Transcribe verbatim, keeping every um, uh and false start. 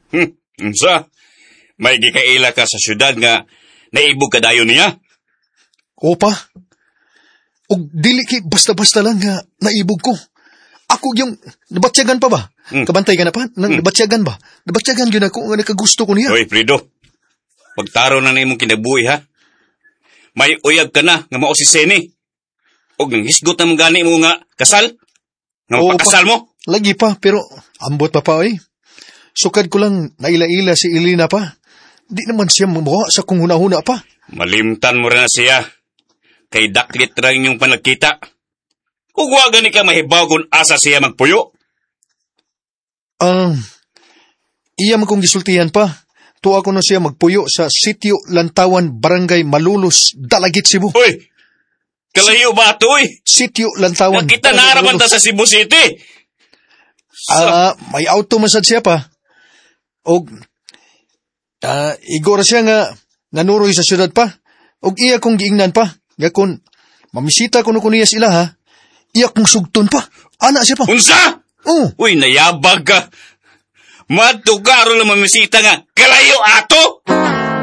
Hmm, unsa? May gikaila ka sa syudad nga naibog ka dayon niya? O pa. Og dili ki basta-basta lang nga naibog ko. Ako yung nabatsyagan pa ba? Hmm. Kabantay ka na pa? Nang Hmm. nabatsyagan ba? Nabatsyagan yun ako nga nakagusto ko niya. Hoy, Fredo. Pagtaro na na imong kinabuhi, ha? May uyab ka na nga mao si Seni. Og nang hisgot na mong gani mo nga kasal? Nga Oo, mapakasal pa. mo? Lagi pa, pero ambot pa pa eh. Sukad ko lang naila-ila si Elena pa. Di naman siya mamuha sa kung huna-huna pa. Malimtan mo rin na siya. Kay daklit rin yung panagkita. Kung wa gani ka mahibaw kung asa siya magpuyo. Ah, iya man kong gisultihan pa. Tuwa ko na siya magpuyo sa Sitio Lantawan, Barangay Malulos, Dalagit, Cebu. Uy! Kalayo ba ito, uy? Sitio Lantawan. Nakita Barangay naraman ta Malulos. sa Cebu City. Ah, may auto masad siya pa. Og ah, igora siya nga nanuroy sa syudad pa. Og iya kong giingnan pa. Nga kun mamisita ko no kuniya sila ha. Iya kong sugton pa. Ana siya pa. Unsa? Oh, Uy, nayabag ka. Matugaro lang mamisita nga. Kalayo ato?